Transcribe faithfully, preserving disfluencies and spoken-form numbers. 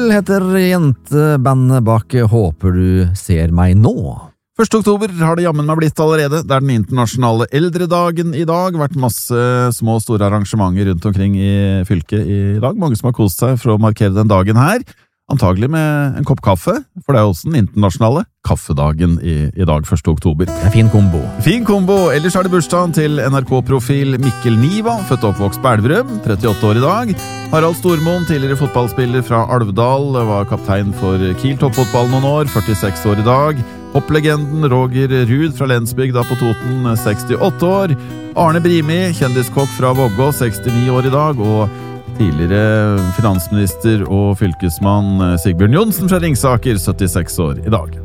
kveld heter jentebandet bak Håper du ser meg nå. første oktober har det jammen meg blitt allerede. Det er den internasjonale eldredagen i dag. Vært masse små og store arrangementer rundt omkring i fylket i dag. Mange som har kost seg for å markere den dagen her. Antagelig med en kopp kaffe, for det er også den internasjonale kaffedagen i, i dag, første oktober. Det er fin kombo. Fin kombo. Ellers er det bursdagen til N R K-profil Mikkel Niva, født og oppvokst på Elverum, trettiåtte år i dag. Harald Stormoen, tidligere fotballspiller fra Alvdal, var kaptein for Kiel toppfotball noen år, førtiseks år i dag. Hopplegenden Roger Ruud fra Lensbygda på Toten, sekstiåtte år. Arne Brimi, kjendiskokk fra Vågå, sekstini år i dag, og tidligere finansminister og fylkesmann Sigbjørn Johnsen fra Ringsaker, syttiseks år i dag.